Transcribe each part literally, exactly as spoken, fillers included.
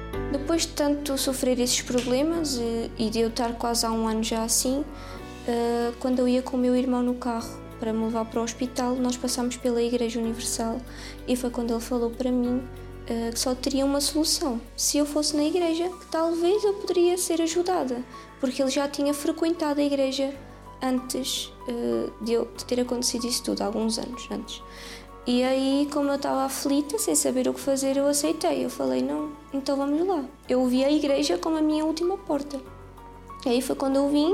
Depois de tanto sofrer esses problemas e, e de eu estar quase há um ano já assim, uh, quando eu ia com o meu irmão no carro para me levar para o hospital, nós passámos pela Igreja Universal e foi quando ele falou para mim uh, que só teria uma solução. Se eu fosse na igreja, que talvez eu poderia ser ajudada, porque ele já tinha frequentado a igreja antes uh, de, eu, de ter acontecido isso tudo, alguns anos antes. E aí, como eu estava aflita, sem saber o que fazer, eu aceitei. Eu falei, não, então vamos lá. Eu vi a igreja como a minha última porta. E aí foi quando eu vim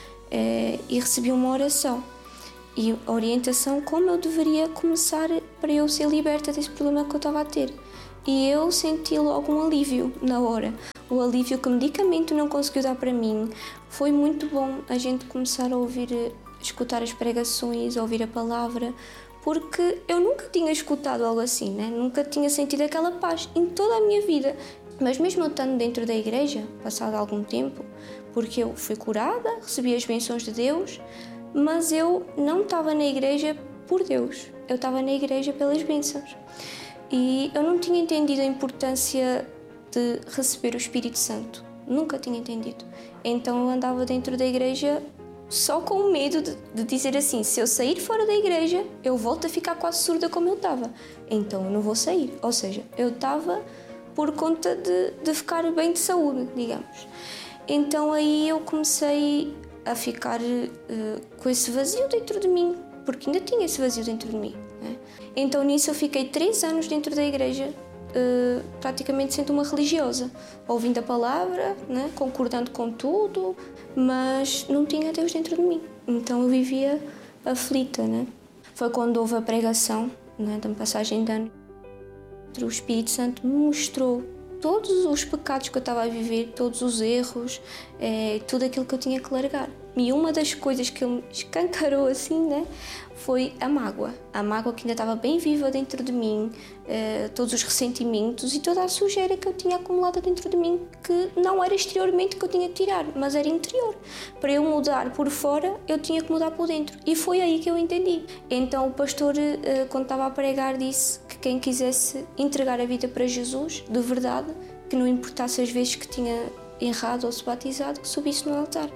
eh, e recebi uma oração. E a orientação como eu deveria começar para eu ser liberta desse problema que eu estava a ter. E eu senti logo um alívio na hora. O alívio que o medicamento não conseguiu dar para mim. Foi muito bom a gente começar a ouvir, a escutar as pregações, a ouvir a palavra, porque eu nunca tinha escutado algo assim, né? Nunca tinha sentido aquela paz em toda a minha vida. Mas mesmo eu estando dentro da igreja, passado algum tempo, porque eu fui curada, recebi as bênçãos de Deus, mas eu não estava na igreja por Deus, eu estava na igreja pelas bênçãos. E eu não tinha entendido a importância de receber o Espírito Santo, nunca tinha entendido. Então eu andava dentro da igreja só com o medo de, de dizer assim, se eu sair fora da igreja, eu volto a ficar quase surda como eu estava. Então eu não vou sair. Ou seja, eu estava por conta de, de ficar bem de saúde, digamos. Então aí eu comecei a ficar uh, com esse vazio dentro de mim, porque ainda tinha esse vazio dentro de mim, né? Então nisso eu fiquei três anos dentro da igreja, uh, praticamente sendo uma religiosa, ouvindo a palavra, né? Concordando com tudo, mas não tinha Deus dentro de mim. Então eu vivia aflita, né? Foi quando houve a pregação, né, da passagem de ano. O Espírito Santo me mostrou todos os pecados que eu estava a viver, todos os erros, é, tudo aquilo que eu tinha que largar. E uma das coisas que ele me escancarou assim, né, foi a mágoa. A mágoa que ainda estava bem viva dentro de mim, é, todos os ressentimentos e toda a sujeira que eu tinha acumulada dentro de mim, que não era exteriormente que eu tinha que tirar, mas era interior. Para eu mudar por fora, eu tinha que mudar por dentro. E foi aí que eu entendi. Então o pastor, quando estava a pregar, disse que quem quisesse entregar a vida para Jesus, de verdade, que não importasse as vezes que tinha errado ou se batizado, que subisse no altar.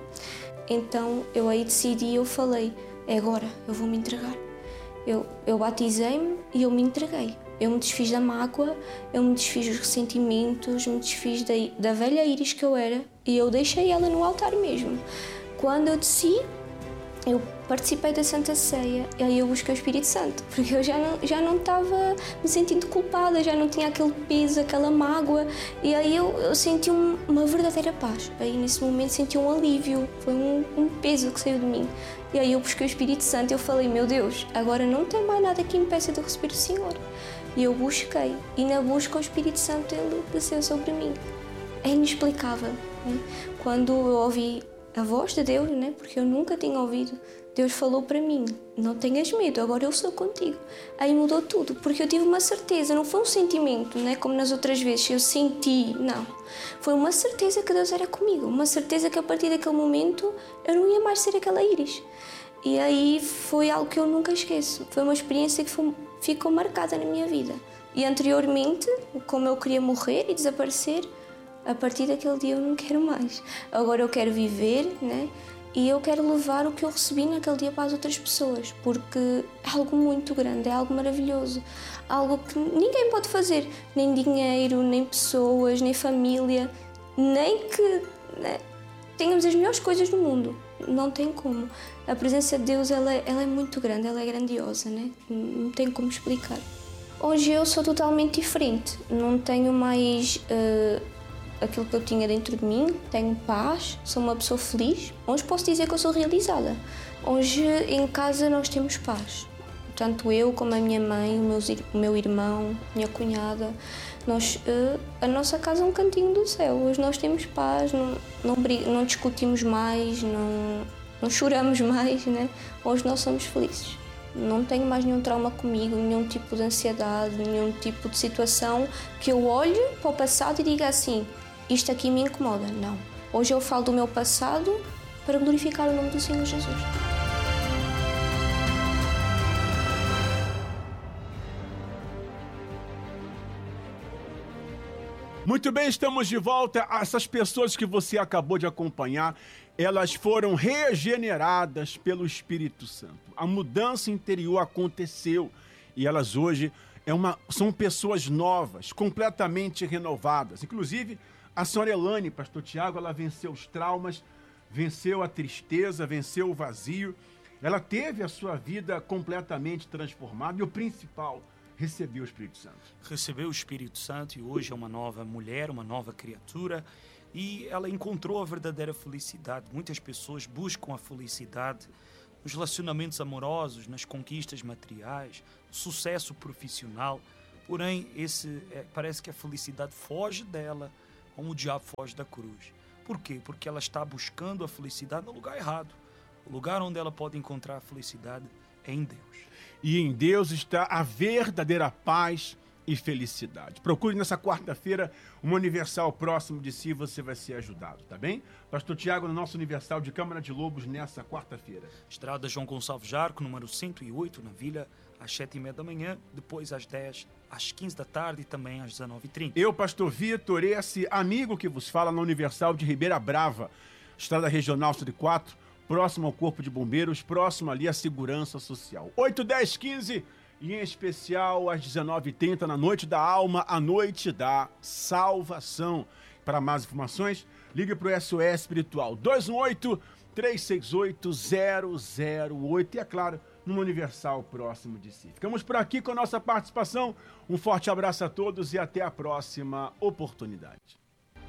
Então eu aí decidi, eu falei, é agora, eu vou me entregar. Eu, eu batizei-me e eu me entreguei. Eu me desfiz da mágoa, eu me desfiz dos ressentimentos, me desfiz da, da velha Iris que eu era e eu deixei ela no altar mesmo. Quando eu desci, eu participei da Santa Ceia e aí eu busquei o Espírito Santo, porque eu já não, já não estava me sentindo culpada, já não tinha aquele peso, aquela mágoa, e aí eu, eu senti um, uma verdadeira paz. Aí nesse momento senti um alívio, foi um, um peso que saiu de mim. E aí eu busquei o Espírito Santo e eu falei, meu Deus, agora não tem mais nada que me impeça de receber o Senhor. E eu busquei, e na busca o Espírito Santo ele desceu sobre mim. É inexplicável, né? Quando eu ouvi a voz de Deus, né? Porque eu nunca tinha ouvido. Deus falou para mim, não tenhas medo, agora eu sou contigo. Aí mudou tudo, porque eu tive uma certeza, não foi um sentimento, né? Como nas outras vezes, eu senti, não. Foi uma certeza que Deus era comigo, uma certeza que a partir daquele momento eu não ia mais ser aquela Iris. E aí foi algo que eu nunca esqueço, foi uma experiência que foi, ficou marcada na minha vida. E anteriormente, como eu queria morrer e desaparecer, a partir daquele dia eu não quero mais. Agora eu quero viver, né? E eu quero levar o que eu recebi naquele dia para as outras pessoas, porque é algo muito grande, é algo maravilhoso, algo que ninguém pode fazer, nem dinheiro, nem pessoas, nem família, nem que, né, tenhamos as melhores coisas do mundo, não tem como. A presença de Deus ela, ela é muito grande, ela é grandiosa, né? Não tem como explicar. Hoje eu sou totalmente diferente, não tenho mais uh, aquilo que eu tinha dentro de mim, tenho paz, sou uma pessoa feliz. Hoje posso dizer que eu sou realizada. Hoje em casa nós temos paz, tanto eu como a minha mãe, o meu, o meu irmão, minha cunhada. Nós, uh, a nossa casa é um cantinho do céu, hoje nós temos paz, não, não, não discutimos mais, não, não choramos mais, né? Hoje nós somos felizes. Não tenho mais nenhum trauma comigo, nenhum tipo de ansiedade, nenhum tipo de situação que eu olhe para o passado e diga assim, isto aqui me incomoda. Não. Hoje eu falo do meu passado para glorificar o nome do Senhor Jesus. Muito bem, estamos de volta. Essas pessoas que você acabou de acompanhar, elas foram regeneradas pelo Espírito Santo. A mudança interior aconteceu e elas hoje é uma, são pessoas novas, completamente renovadas. Inclusive, a senhora Elane, pastor Tiago, ela venceu os traumas, venceu a tristeza, venceu o vazio. Ela teve a sua vida completamente transformada e o principal, recebeu o Espírito Santo. Recebeu o Espírito Santo e hoje é uma nova mulher, uma nova criatura e ela encontrou a verdadeira felicidade. Muitas pessoas buscam a felicidade nos relacionamentos amorosos, nas conquistas materiais, no sucesso profissional. Porém, esse, é, parece que a felicidade foge dela, como o diabo foge da cruz. Por quê? Porque ela está buscando a felicidade no lugar errado. O lugar onde ela pode encontrar a felicidade é em Deus. E em Deus está a verdadeira paz e felicidade. Procure nessa quarta-feira uma Universal próximo de si, você vai ser ajudado, tá bem? Pastor Tiago, no nosso Universal de Câmara de Lobos, nessa quarta-feira. Estrada João Gonçalves Jarco, número cento e oito, na Vila, às sete e meia da manhã, depois às dez, às quinze da tarde e também às dezenove e trinta. Eu, pastor Vitor, esse amigo que vos fala na Universal de Ribeira Brava, Estrada Regional cento e quatro, próximo ao Corpo de Bombeiros, próximo ali à Segurança Social. oito, dez, quinze e em especial às dezenove e trinta na Noite da Alma, a Noite da Salvação. Para mais informações, ligue para o S O S Espiritual dois um oito, três seis oito, zero zero oito e, é claro, numa Universal próximo de si. Ficamos por aqui com a nossa participação. Um forte abraço a todos e até a próxima oportunidade.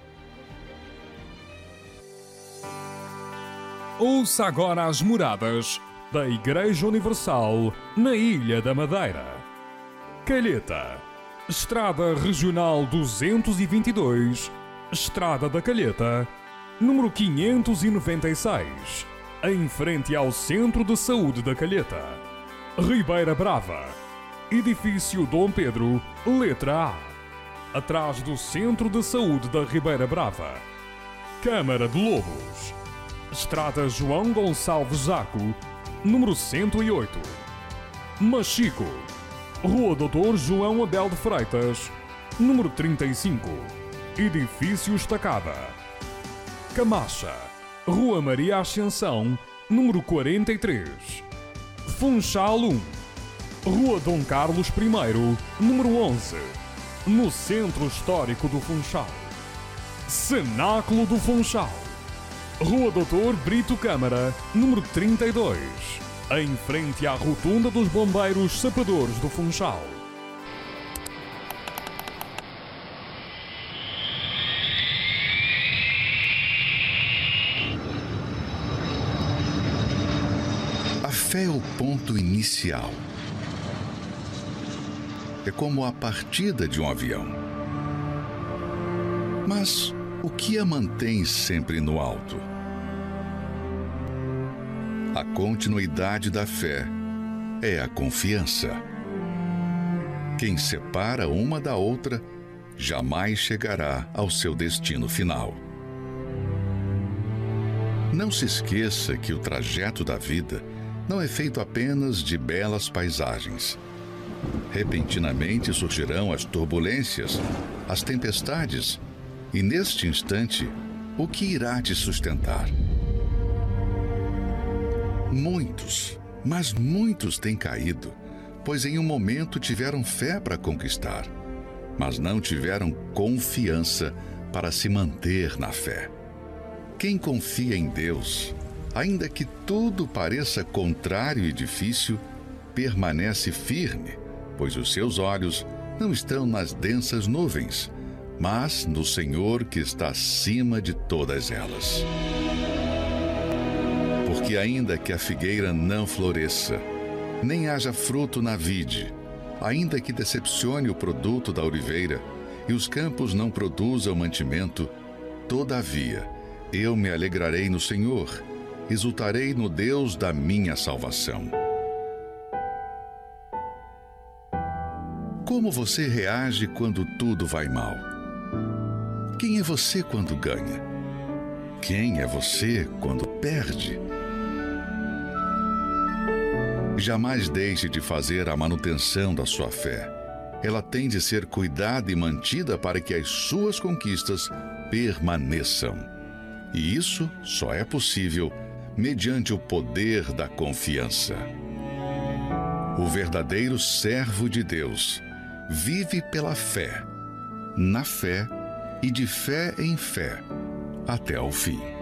Ouça agora as moradas da Igreja Universal na Ilha da Madeira. Calheta, Estrada Regional duzentos e vinte e dois, Estrada da Calheta, número quinhentos e noventa e seis, em frente ao Centro de Saúde da Calheta. Ribeira Brava, Edifício Dom Pedro, letra A, atrás do Centro de Saúde da Ribeira Brava. Câmara de Lobos, Estrada João Gonçalves Jarco, número cento e oito. Machico, Rua doutor João Abel de Freitas, número trinta e cinco, Edifício Estacada. Camacha, Rua Maria Ascensão, número quarenta e três. Funchal um, Rua Dom Carlos I, número onze, no Centro Histórico do Funchal. Cenáculo do Funchal, Rua doutor Brito Câmara, número trinta e dois, em frente à Rotunda dos Bombeiros Sapadores do Funchal. A fé é o ponto inicial. É como a partida de um avião. Mas o que a mantém sempre no alto? A continuidade da fé é a confiança. Quem separa uma da outra jamais chegará ao seu destino final. Não se esqueça que o trajeto da vida não é feito apenas de belas paisagens. Repentinamente surgirão as turbulências, as tempestades, e neste instante, o que irá te sustentar? Muitos, mas muitos têm caído, pois em um momento tiveram fé para conquistar, mas não tiveram confiança para se manter na fé. Quem confia em Deus, ainda que tudo pareça contrário e difícil, permanece firme, pois os seus olhos não estão nas densas nuvens, mas no Senhor que está acima de todas elas. Porque ainda que a figueira não floresça, nem haja fruto na vide, ainda que decepcione o produto da oliveira, e os campos não produzam mantimento, todavia, eu me alegrarei no Senhor, exultarei no Deus da minha salvação. Como você reage quando tudo vai mal? Quem é você quando ganha? Quem é você quando perde? Jamais deixe de fazer a manutenção da sua fé, ela tem de ser cuidada e mantida para que as suas conquistas permaneçam. E isso só é possível mediante o poder da confiança. O verdadeiro servo de Deus vive pela fé, na fé e de fé em fé, até o fim.